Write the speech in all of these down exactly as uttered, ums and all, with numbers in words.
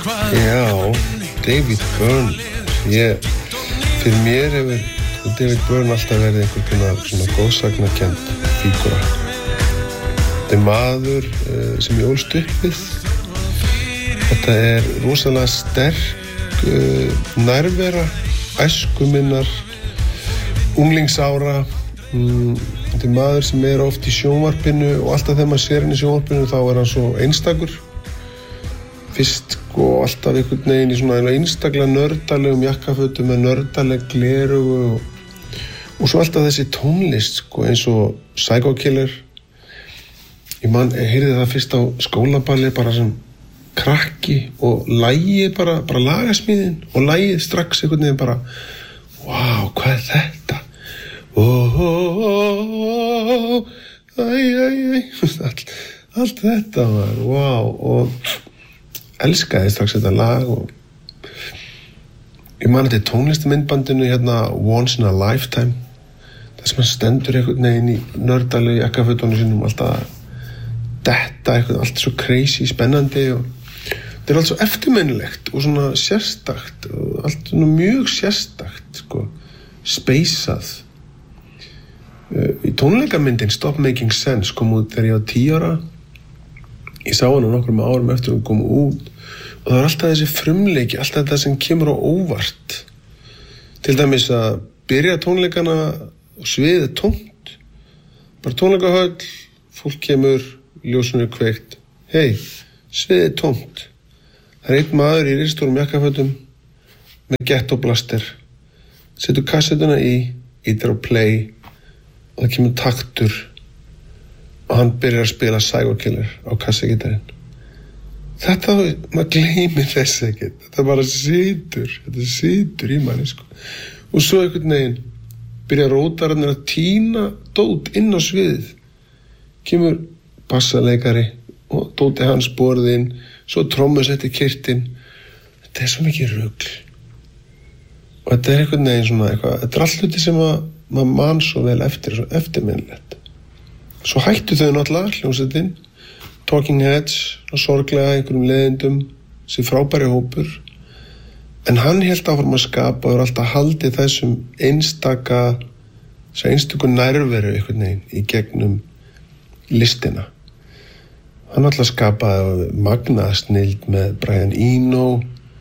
Já, David Byrne. Ég, fyrir mér hefur David Byrne alltaf verið einhver svona góðsagnakennd fígúra. Þetta er maður uh, sem ég ólst upp við. Þetta er rosalega sterk uh, nærvera, æsku minnar, unglingsára. Mm, þetta er maður sem er oft í sjónvarpinu og alltaf þegar maður sér hann í sjónvarpinu þá er hann svo einstakur. Fyrst sko alltaf einhvern veginn í svona einstaklega nördalegum jakkafötum með nördaleg glerugu og, og svo alltaf þessi tónlist sko eins og Psycho Killer. Ég man, ég heyrði það fyrst á skólaballi bara sem krakki og lagið bara, bara lagasmíðin og lagið strax einhvern veginn bara wow, hvað er þetta? Oh, oh, oh, oh, æ, æ, æ, allt, allt þetta var, wow, og elskaði strax þetta lag og ég man þetta í tónlistamindbandinu hérna Once in a Lifetime þar sem hann stendur einhvern veginn í nördalegu jakkafötunum sínum alltaf detta eitthvað, allt svo crazy, spennandi og þetta er allt svo eftirminnilegt og svona sérstakt og allt svona mjög sérstakt sko, speysað í tónleikamyndin Stop Making Sense kom út þegar ég var tíu ára. Ég sá hana nokkrum árum eftir hún kom út og það var alltaf þessi frumleiki, alltaf þetta sem kemur á óvart. Til dæmis að byrja tónleikana og sviðið tómt. Bara tónleikahöll, fólk kemur, ljósun er kveikt. Hei, sviðið tómt. Það er einn maður í ristórum jakkafötum með gettoblaster. Setur kassetuna í, ítir á play og það kemur taktur og hann byrjar að spila Psycho Killer á kassagítarinn. Þetta, maður gleymir þess ekkert. Þetta bara situr, þetta situr í manni, sko. Og svo einhvern veginn byrjar rótararnir að tína dót inn á sviðið. Kemur bassaleikari og dóti hans borðið inn, svo trommusetti kyrtinn. Þetta er svo mikið rugl. Og þetta er einhvern veginn svona eitthvað, þetta er allt hluti sem að maður man svo vel eftir, svo eftirminnilegt. Svo hættu þau náttúrulega, hljómsveitin, Talking Heads, og sorglega einhverjum leiðindum, sem frábæri hópur. En hann hélt áfram að skapa og er alltaf haldið þessum einstaka, þessar einstöku nærveru einhvern veginn í gegnum listina. Hann alltaf skapaði magnaða snilld með Brian Eno,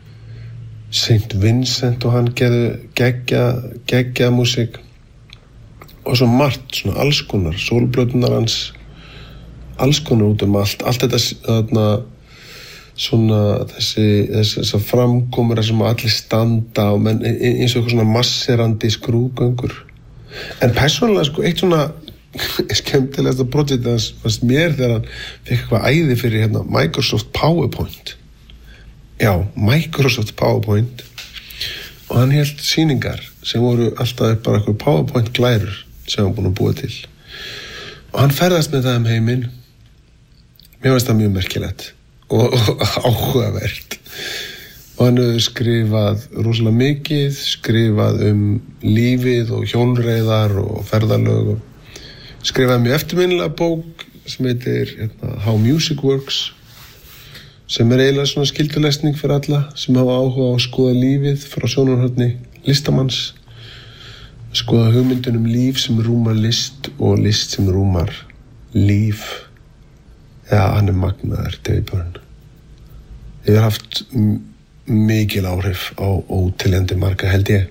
Saint Vincent og hann gerði geggja, geggja músík. Og svo margt, svona alls konar, sólblötunar hans, alls konar út um allt, allt þetta þarna, svona þessi, þessi, þessi framkomur sem allir standa og menn, eins og eitthvað svona masserandi skrúðgöngur. En persónulega, sko, eitt svona skemmtilegasta projekt hans fannst mér þegar hann fekk eitthvað æði fyrir hérna, Microsoft PowerPoint. Já, Microsoft PowerPoint. Og hann hélt sýningar sem voru alltaf bara eitthvað PowerPoint glærur sem hann búin að búa til. Og hann ferðast með það um heiminn. Mér finnst það mjög merkilegt og, og áhugavert. Og hann hefur skrifað rosalega mikið, skrifað um lífið og hjólreiðar og ferðalög. Skrifaði mjög eftirminnilega bók sem heitir hérna, How Music Works, sem er eiginlega svona skyldulesning fyrir alla sem hafa áhuga á að skoða lífið frá sjónarhorni listamanns, skoða hugmyndin um líf sem rúmar list og list sem rúmar líf. Já, hann er magnaður, David Byrne. Ég hef haft m- mikil áhrif á óteljandi marga, held ég.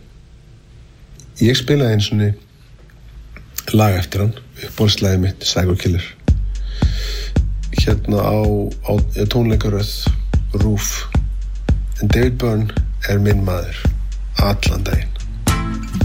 Ég spilaði eins og lag eftir hann, uppáhaldslagið mitt, Psycho Killer. Hérna á, á tónleikaröð, Rúf. En David Byrne er minn maður, allan daginn.